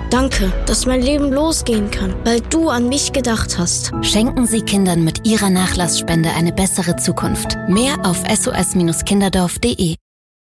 Danke, dass mein Leben losgehen kann, weil du an mich gedacht hast. Schenken Sie Kindern mit Ihrer Nachlassspende eine bessere Zukunft. Mehr auf sos-kinderdorf.de.